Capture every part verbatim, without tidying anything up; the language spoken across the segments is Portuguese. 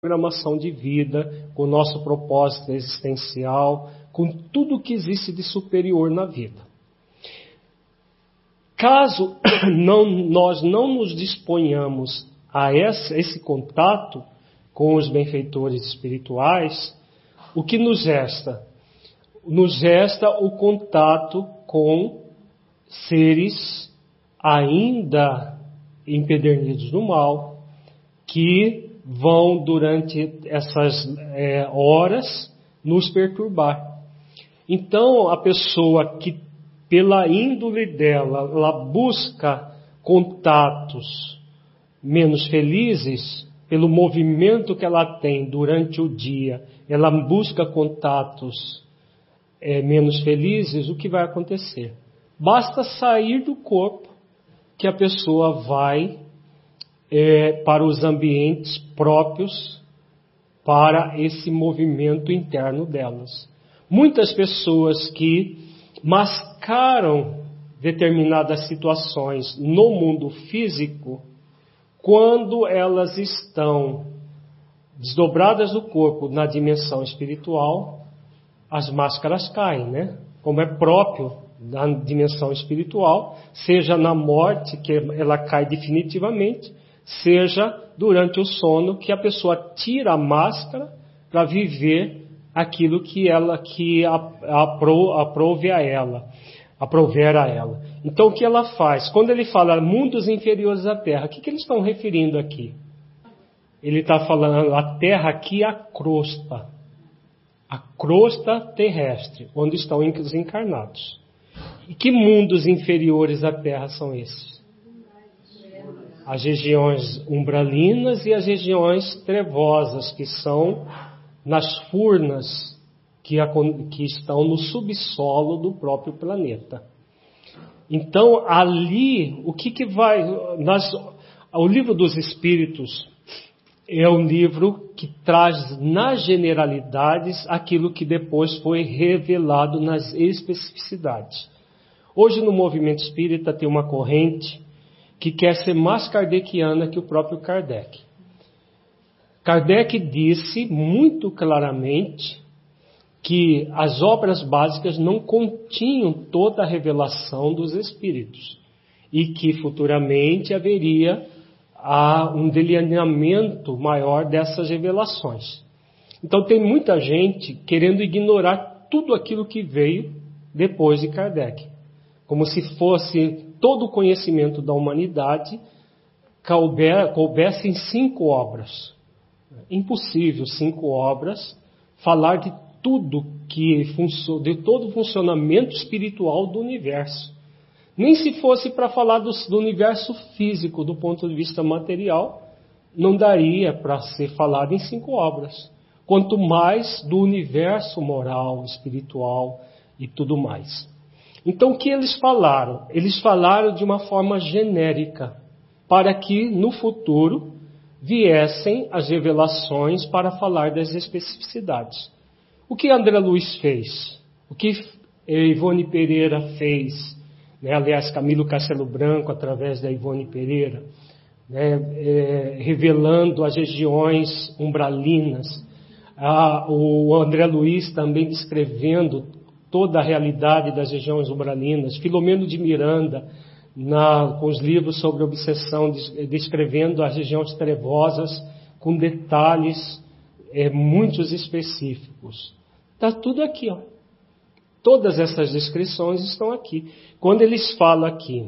programação de vida, com o nosso propósito existencial, com tudo que existe de superior na vida. Caso não, nós não nos disponhamos a esse, esse contato com os benfeitores espirituais, o que nos resta? Nos resta o contato com seres ainda empedernidos no mal, que vão durante essas é, horas nos perturbar. Então, a pessoa que, pela índole dela, ela busca contatos menos felizes, pelo movimento que ela tem durante o dia, ela busca contatos é, menos felizes, o que vai acontecer? Basta sair do corpo que a pessoa vai é, para os ambientes próprios para esse movimento interno delas. Muitas pessoas que mascaram determinadas situações no mundo físico, quando elas estão desdobradas do corpo na dimensão espiritual, as máscaras caem, né? Como é próprio da dimensão espiritual, seja na morte, que ela cai definitivamente, seja durante o sono, que a pessoa tira a máscara para viver aquilo que ela que aprove a ela, aprover a ela. Então o que ela faz? Quando ele fala mundos inferiores à Terra, o que, que eles estão referindo aqui? Ele está falando a Terra aqui é a crosta, a crosta terrestre, onde estão os encarnados. E que mundos inferiores à Terra são esses? As regiões umbralinas e as regiões trevosas, que são nas furnas que, a, que estão no subsolo do próprio planeta. Então, ali, o que, que vai... Nas, o Livro dos Espíritos é um livro que traz nas generalidades aquilo que depois foi revelado nas especificidades. Hoje, no movimento espírita, tem uma corrente que quer ser mais kardeciana que o próprio Kardec. Kardec disse muito claramente que as obras básicas não continham toda a revelação dos espíritos e que futuramente haveria ah, um delineamento maior dessas revelações. Então tem muita gente querendo ignorar tudo aquilo que veio depois de Kardec, como se fosse todo o conhecimento da humanidade couber, coubesse em cinco obras. Impossível, cinco obras, falar de tudo que de todo o funcionamento espiritual do universo. Nem se fosse para falar do, do universo físico, do ponto de vista material, não daria para ser falado em cinco obras. Quanto mais do universo moral, espiritual e tudo mais. Então o que eles falaram? Eles falaram de uma forma genérica, para que no futuro viessem as revelações para falar das especificidades. O que André Luiz fez? O que Ivone Pereira fez? Né? Aliás, Camilo Castelo Branco, através da Ivone Pereira, né? é, revelando as regiões umbralinas. Ah, o André Luiz também descrevendo toda a realidade das regiões umbralinas. Filomeno de Miranda, na, com os livros sobre obsessão, descrevendo as regiões trevosas com detalhes é, muitos específicos. Está tudo aqui, ó. Todas essas descrições estão aqui. Quando eles falam aqui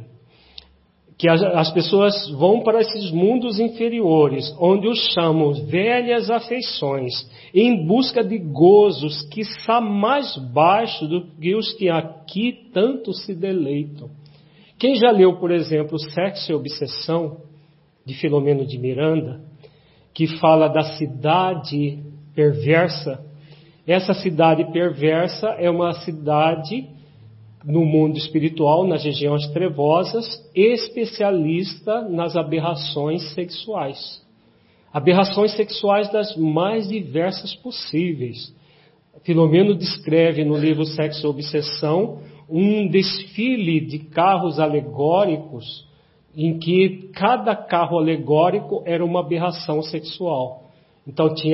que as, as pessoas vão para esses mundos inferiores, onde os chamam velhas afeições, em busca de gozos que são mais baixos do que os que aqui tanto se deleitam. Quem já leu, por exemplo, Sexo e Obsessão, de Filomeno de Miranda, que fala da cidade perversa, essa cidade perversa é uma cidade no mundo espiritual, nas regiões trevosas, especialista nas aberrações sexuais. Aberrações sexuais das mais diversas possíveis. Filomeno descreve no livro Sexo e Obsessão um desfile de carros alegóricos em que cada carro alegórico era uma aberração sexual. Então tinha